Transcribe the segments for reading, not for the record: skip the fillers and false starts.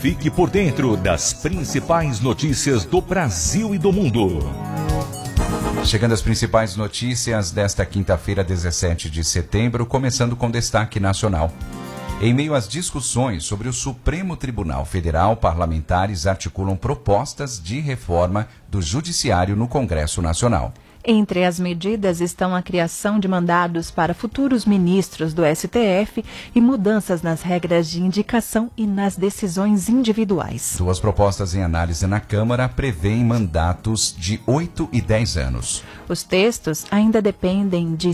Fique por dentro das principais notícias do Brasil e do mundo. Chegando às principais notícias desta quinta-feira, 17 de setembro, começando com destaque nacional. Em meio às discussões sobre o Supremo Tribunal Federal, parlamentares articulam propostas de reforma do Judiciário no Congresso Nacional. Entre as medidas estão a criação de mandados para futuros ministros do STF e mudanças nas regras de indicação e nas decisões individuais. Duas propostas em análise na Câmara prevêem mandatos de 8 e 10 anos. Os textos ainda dependem de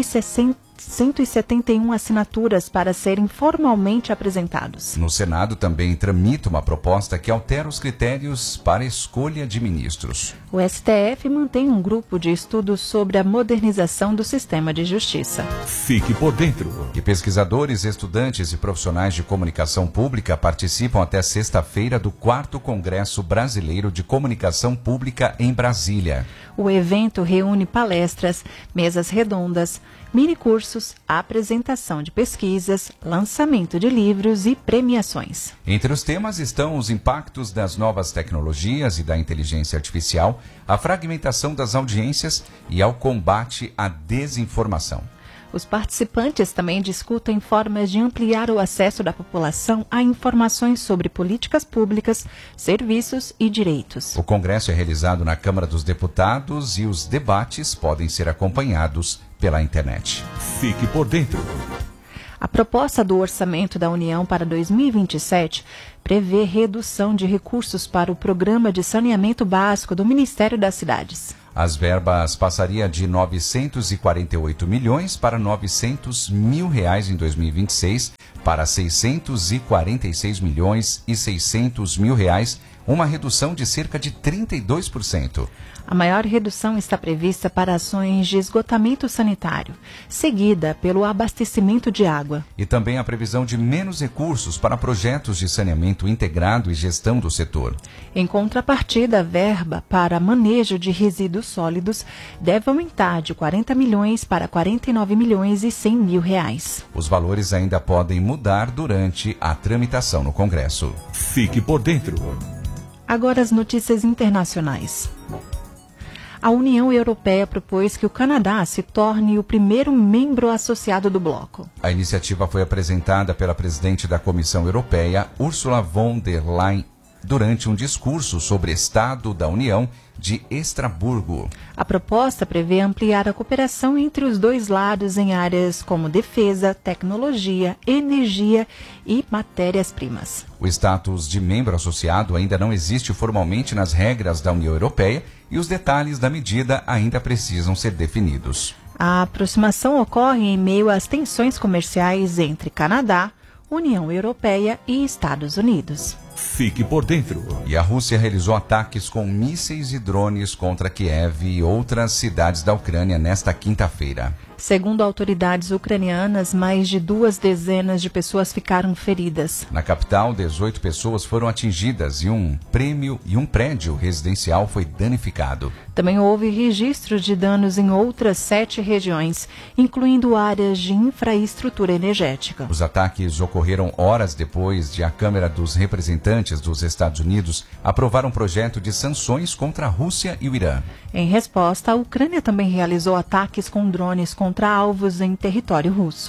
171 assinaturas para serem formalmente apresentados. No Senado também tramita uma proposta que altera os critérios para a escolha de ministros. O STF mantém um grupo de estudos sobre a modernização do sistema de justiça. Fique por dentro. E pesquisadores, estudantes e profissionais de comunicação pública participam até sexta-feira do 4º Congresso Brasileiro de Comunicação Pública em Brasília. O evento reúne palestras, mesas redondas, minicursos, apresentação de pesquisas, lançamento de livros e premiações. Entre os temas estão os impactos das novas tecnologias e da inteligência artificial, a fragmentação das audiências e ao combate à desinformação. Os participantes também discutem formas de ampliar o acesso da população a informações sobre políticas públicas, serviços e direitos. O congresso é realizado na Câmara dos Deputados e os debates podem ser acompanhados pela internet. Fique por dentro. A proposta do Orçamento da União para 2027 prevê redução de recursos para o Programa de Saneamento Básico do Ministério das Cidades. As verbas passariam de 948 milhões para 900 mil reais em 2026 para 646 milhões e 600 mil reais, uma redução de cerca de 32%. A maior redução está prevista para ações de esgotamento sanitário, seguida pelo abastecimento de água. E também a previsão de menos recursos para projetos de saneamento integrado e gestão do setor. Em contrapartida, a verba para manejo de resíduos sólidos deve aumentar de 40 milhões para 49 milhões e 100 mil reais. Os valores ainda podem mudar durante a tramitação no Congresso. Fique por dentro. Agora as notícias internacionais. A União Europeia propôs que o Canadá se torne o primeiro membro associado do bloco. A iniciativa foi apresentada pela presidente da Comissão Europeia, Ursula von der Leyen, durante um discurso sobre Estado da União de Estrasburgo. A proposta prevê ampliar a cooperação entre os dois lados em áreas como defesa, tecnologia, energia e matérias-primas. O status de membro associado ainda não existe formalmente nas regras da União Europeia e os detalhes da medida ainda precisam ser definidos. A aproximação ocorre em meio às tensões comerciais entre Canadá, União Europeia e Estados Unidos. Fique por dentro. E a Rússia realizou ataques com mísseis e drones contra Kiev e outras cidades da Ucrânia nesta quinta-feira. Segundo autoridades ucranianas, mais de 2 dezenas de pessoas ficaram feridas. Na capital, 18 pessoas foram atingidas e um prédio residencial foi danificado. Também houve registros de danos em outras 7 regiões, incluindo áreas de infraestrutura energética. Os ataques ocorreram horas depois de a Câmara dos Representantes dos Estados Unidos aprovar um projeto de sanções contra a Rússia e o Irã. Em resposta, a Ucrânia também realizou ataques com drones contra alvos em território russo.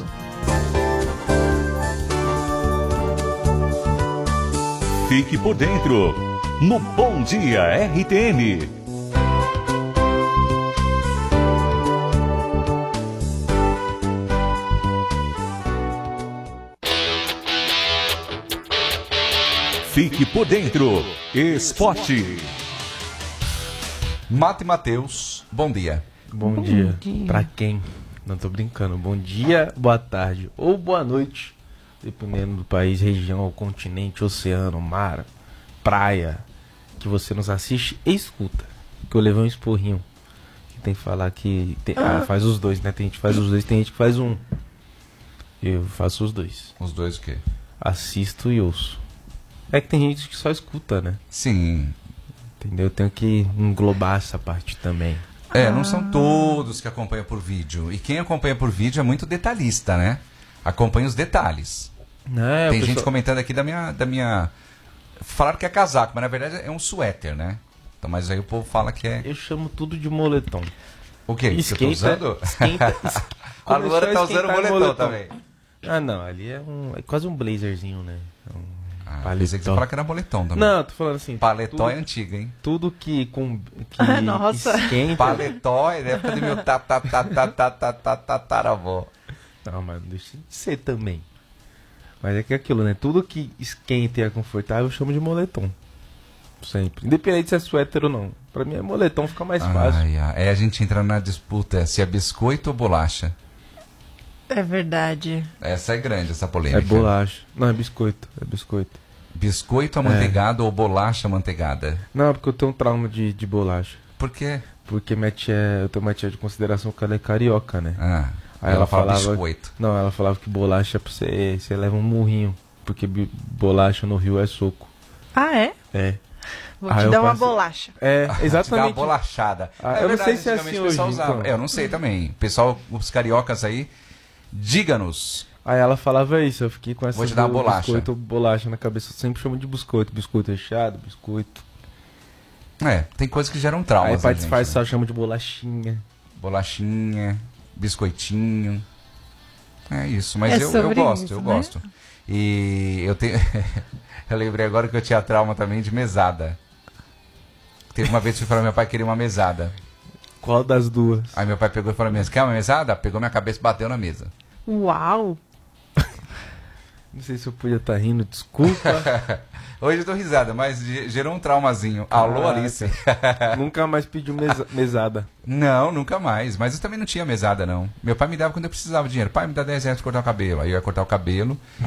Fique por dentro, no Bom Dia RTM. Fique por dentro, esporte. Mate Matheus, bom dia. Bom dia. Pra quem? Não tô brincando. Bom dia, boa tarde ou boa noite, dependendo do país, região, ou continente, oceano, mar, praia, que você nos assiste e escuta. Que eu levei um esporrinho. Tem que falar que... faz os dois, né? Tem gente que faz os dois, tem gente que faz um. Eu faço os dois. Os dois o quê? Assisto e ouço. É que tem gente que só escuta, né? Sim. Entendeu? Eu tenho que englobar essa parte também. Não são todos que acompanham por vídeo. E quem acompanha por vídeo é muito detalhista, né? Acompanha os detalhes. Tem gente comentando aqui da minha Falaram que é casaco, mas na verdade é um suéter, né? Então, mas aí o povo fala que é... Eu chamo tudo de moletom. O quê? Que eu tô usando? Esquenta. A Luana tá usando moletom também. Ah, não. Ali é quase um blazerzinho, né? Pensei que você falar que era moletom também. Não, tô falando assim. Paletó é antigo, hein? Tudo que Nossa. esquenta. Paletó é da época do meu tataravó. Não, mas não deixa de ser também. Mas é que é aquilo, né? Tudo que esquenta e é confortável eu chamo de moletom. Sempre. Independente se é suéter ou não. Pra mim é moletom, fica mais fácil. A gente entra na disputa se é biscoito ou bolacha. É verdade. Essa é grande, essa polêmica. É bolacha. Não, é biscoito. É biscoito. Biscoito amanteigado ou bolacha amanteigada? Não, porque eu tenho um trauma de bolacha. Por quê? Porque eu tenho uma tia de consideração que ela é carioca, né? Aí ela falava biscoito. Não, ela falava que bolacha pra você leva um murrinho. Porque bolacha no Rio é soco. Ah, é? É. Vou te dar uma bolacha. É, exatamente. Te dar uma bolachada. Eu não sei se é assim hoje. Então. Eu não sei também. Pessoal, os cariocas aí, diga-nos. Aí ela falava isso, eu fiquei com essa Vou te dar uma bolacha. Biscoito, bolacha na cabeça. Eu sempre chamo de biscoito. Biscoito recheado, biscoito. Tem coisas que geram traumas. Aí pra disfarçar eu chamo de bolachinha. Bolachinha, biscoitinho. É isso, mas eu gosto, isso, eu né? gosto. E eu tenho. Eu lembrei agora que eu tinha trauma também de mesada. Teve uma vez que eu falei, meu pai queria uma mesada. Qual das duas? Aí meu pai pegou e falou, quer uma mesada? Pegou minha cabeça e bateu na mesa. Uau! Não sei se eu podia estar rindo, desculpa. Hoje eu dou risada, mas gerou um traumazinho. Alô, Alice. Nunca mais pediu mesada. Não, nunca mais. Mas eu também não tinha mesada, não. Meu pai me dava quando eu precisava de dinheiro. Pai, me dá 10 reais pra cortar o cabelo. Aí eu ia cortar o cabelo.